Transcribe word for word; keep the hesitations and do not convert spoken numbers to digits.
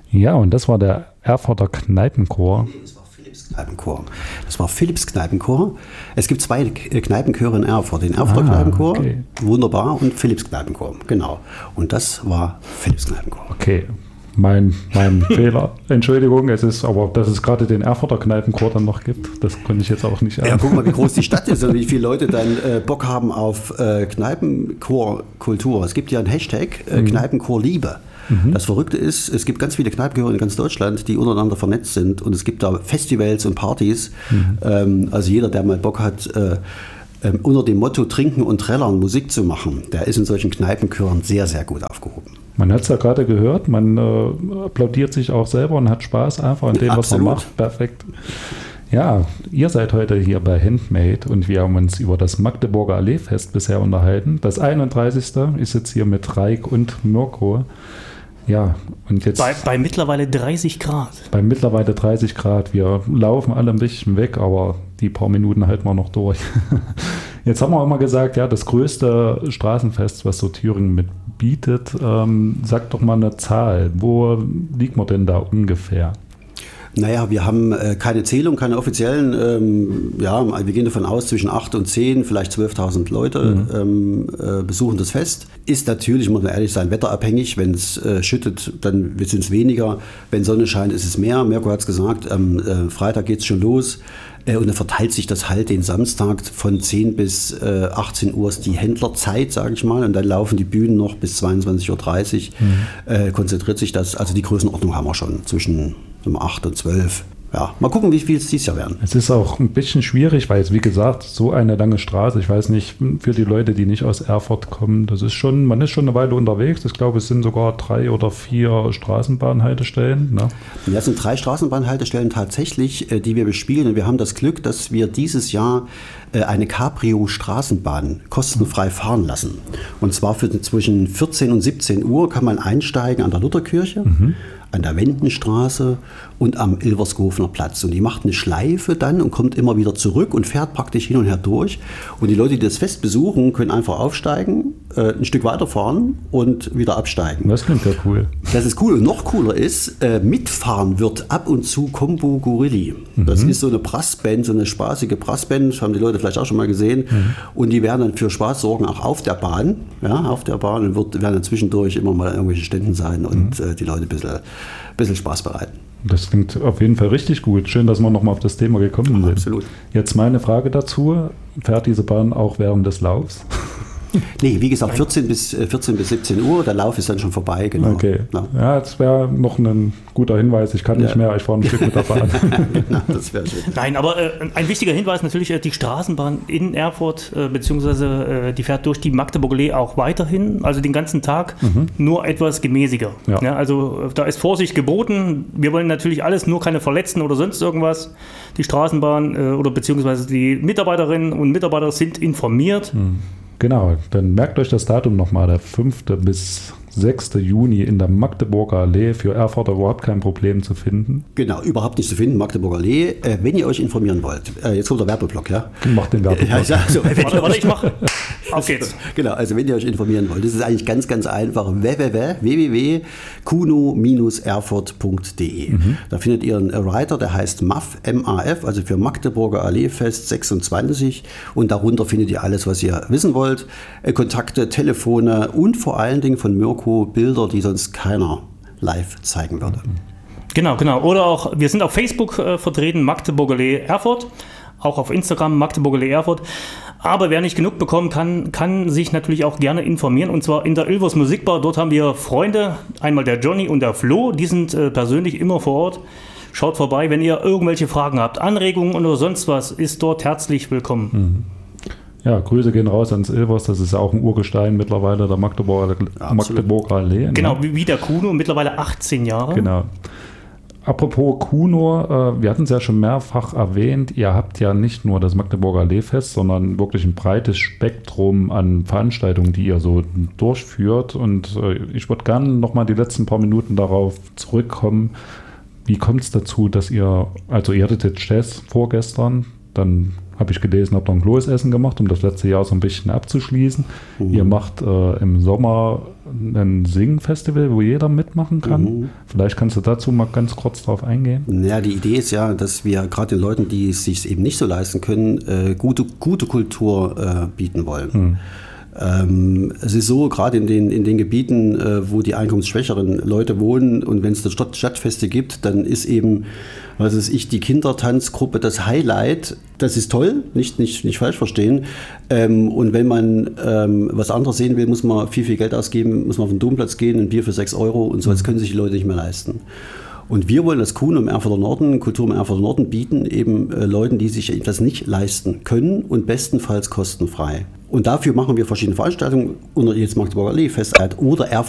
Ja, und das war der Erfurter Kneipenchor. Nee, das war Philipps Kneipenchor. Das war Philipps Kneipenchor. Es gibt zwei Kneipenchöre in Erfurt. Den Erfurter ah, Kneipenchor, okay. Wunderbar, und Philipps Kneipenchor. Genau. Und das war Philipps Kneipenchor. Okay. Mein, mein Fehler. Entschuldigung, es ist aber, dass es gerade den Erfurter Kneipenchor dann noch gibt, das konnte ich jetzt auch nicht Ja, guck mal, wie groß die Stadt ist und wie viele Leute dann äh, Bock haben auf äh, Kneipenchor-Kultur. Es gibt ja einen Hashtag, äh, mhm. Kneipenchor-Liebe. Mhm. Das Verrückte ist, es gibt ganz viele Kneipenchöre in ganz Deutschland, die untereinander vernetzt sind, und es gibt da Festivals und Partys. Mhm. Ähm, also jeder, der mal Bock hat, äh, äh, unter dem Motto Trinken und Trällern Musik zu machen, der ist in solchen Kneipenchören sehr, sehr gut aufgehoben. Man hat es ja gerade gehört, man äh, applaudiert sich auch selber und hat Spaß einfach an dem, was man macht. Perfekt. Ja, ihr seid heute hier bei Handmade und wir haben uns über das Magdeburger Alleefest bisher unterhalten. Das einunddreißigste ist jetzt hier mit Raik und Mirko. Ja, und jetzt. Bei, bei mittlerweile dreißig Grad. Bei mittlerweile dreißig Grad. Wir laufen alle ein bisschen weg, aber die paar Minuten halten wir noch durch. Jetzt haben wir immer gesagt, ja, das größte Straßenfest, was so Thüringen mit bietet. Ähm, sagt doch mal eine Zahl. Wo liegt man denn da ungefähr? Naja, wir haben äh, keine Zählung, keine offiziellen. Ähm, ja, wir gehen davon aus, zwischen acht und zehn, vielleicht zwölftausend Leute mhm. ähm, äh, besuchen das Fest. Ist natürlich, muss man ehrlich sein, wetterabhängig. Wenn es äh, schüttet, dann sind es weniger. Wenn Sonne scheint, ist es mehr. Mirko hat es gesagt, am äh, Freitag geht es schon los. Äh, und dann verteilt sich das halt den Samstag von zehn bis äh, achtzehn Uhr ist die Händlerzeit, sage ich mal. Und dann laufen die Bühnen noch bis zweiundzwanzig Uhr dreißig. Mhm. Äh, konzentriert sich das. Also die Größenordnung haben wir schon zwischen um acht und zwölf. Ja, mal gucken, wie viel es dieses Jahr werden. Es ist auch ein bisschen schwierig, weil es, wie gesagt, so eine lange Straße, ich weiß nicht, für die Leute, die nicht aus Erfurt kommen, das ist schon, man ist schon eine Weile unterwegs. Ich glaube, es sind sogar drei oder vier Straßenbahnhaltestellen. Ne? Ja, es sind drei Straßenbahnhaltestellen tatsächlich, die wir bespielen. Und wir haben das Glück, dass wir dieses Jahr eine Cabrio-Straßenbahn kostenfrei fahren lassen. Und zwar für zwischen vierzehn und siebzehn Uhr kann man einsteigen an der Lutherkirche, mhm. an der Wendenstraße und am Ilverskofener Platz. Und die macht eine Schleife dann und kommt immer wieder zurück und fährt praktisch hin und her durch. Und die Leute, die das Fest besuchen, können einfach aufsteigen, äh, ein Stück weiterfahren und wieder absteigen. Das klingt ja cool. Das ist cool. Und noch cooler ist, äh, mitfahren wird ab und zu Combo Gorilli. Mhm. Das ist so eine Brassband, so eine spaßige Brassband, das haben die Leute vielleicht auch schon mal gesehen. Mhm. Und die werden dann für Spaß sorgen, auch auf der Bahn. Ja, auf der Bahn und wird, werden dann zwischendurch immer mal irgendwelche Ständen sein und mhm. äh, die Leute ein bisschen, ein bisschen Spaß bereiten. Das klingt auf jeden Fall richtig gut. Schön, dass wir nochmal auf das Thema gekommen sind. Absolut. Jetzt meine Frage dazu. Fährt diese Bahn auch während des Laufs? Nee, wie gesagt, vierzehn bis siebzehn Uhr, der Lauf ist dann schon vorbei. Genau. Okay. Ja, ja, das wäre noch ein guter Hinweis. Ich kann nicht ja. mehr, ich fahre ein Stück mit der Bahn. Genau, das wäre schön. Nein, aber äh, ein wichtiger Hinweis natürlich, äh, die Straßenbahn in Erfurt, äh, beziehungsweise äh, die fährt durch die Magdeburger Allee auch weiterhin, also den ganzen Tag, mhm. nur etwas gemäßiger. Ja. Ja, also äh, da ist Vorsicht geboten. Wir wollen natürlich alles, nur keine Verletzten oder sonst irgendwas. Die Straßenbahn äh, oder beziehungsweise die Mitarbeiterinnen und Mitarbeiter sind informiert. Mhm. Genau, dann merkt euch das Datum nochmal, der fünfte bis sechste Juni in der Magdeburger Allee, für Erfurter überhaupt kein Problem zu finden. Genau, überhaupt nicht zu finden, Magdeburger Allee. Äh, wenn ihr euch informieren wollt, äh, jetzt kommt der Werbeblock, ja? Macht den Werbeblock. Ja, also, warte, warte, ich mache. Auf geht's. Genau, also wenn ihr euch informieren wollt, das ist eigentlich ganz, ganz einfach. w w w punkt kuno Bindestrich erfurt punkt d e. Mhm. Da findet ihr einen Writer, der heißt M A F, M A F, also für Magdeburger Alleefest sechsundzwanzig. Und darunter findet ihr alles, was ihr wissen wollt. Äh, Kontakte, Telefone und vor allen Dingen von Mirko Bilder, die sonst keiner live zeigen würde. Genau, genau. Oder auch, wir sind auf Facebook äh, vertreten, Magdeburger Allee Erfurt, auch auf Instagram, Magdeburger Allee Erfurt. Aber wer nicht genug bekommen kann, kann sich natürlich auch gerne informieren. Und zwar in der Ilvers Musikbar. Dort haben wir Freunde, einmal der Johnny und der Flo, die sind äh, persönlich immer vor Ort. Schaut vorbei, wenn ihr irgendwelche Fragen habt, Anregungen oder sonst was, ist dort herzlich willkommen. Mhm. Ja, Grüße gehen raus ans Ilvers, das ist ja auch ein Urgestein mittlerweile der Magdeburger, Magdeburger Allee. Ne? Genau, wie der Kuno, mittlerweile achtzehn Jahre. Genau. Apropos Kuno, äh, wir hatten es ja schon mehrfach erwähnt, ihr habt ja nicht nur das Magdeburger Alleefest, sondern wirklich ein breites Spektrum an Veranstaltungen, die ihr so durchführt. Und äh, ich würde gerne nochmal die letzten paar Minuten darauf zurückkommen. Wie kommt es dazu, dass ihr, also ihr hattet jetzt Jazz vorgestern, dann habe ich gelesen, habt ihr ein Kloßessen gemacht, um das letzte Jahr so ein bisschen abzuschließen. Mhm. Ihr macht äh, im Sommer ein Sing-Festival, wo jeder mitmachen kann. Mhm. Vielleicht kannst du dazu mal ganz kurz drauf eingehen. Ja, die Idee ist ja, dass wir gerade den Leuten, die es sich eben nicht so leisten können, äh, gute, gute Kultur äh, bieten wollen. Mhm. Ähm, es ist so, gerade in den, in den Gebieten, äh, wo die einkommensschwächeren Leute wohnen und wenn es da Stadt, Stadtfeste gibt, dann ist eben, was weiß ich, die Kindertanzgruppe das Highlight. Das ist toll, nicht, nicht, nicht falsch verstehen. Ähm, und wenn man ähm, was anderes sehen will, muss man viel, viel Geld ausgeben, muss man auf den Domplatz gehen, ein Bier für sechs Euro und so, das können sich die Leute nicht mehr leisten. Und wir wollen das Kuhn im Erfurter Norden, Kultur im Erfurter Norden bieten, eben äh, Leuten, die sich etwas nicht leisten können und bestenfalls kostenfrei. Und dafür machen wir verschiedene Veranstaltungen, unter jetzt Magdeburger Allee, Festheit oder Erfurt.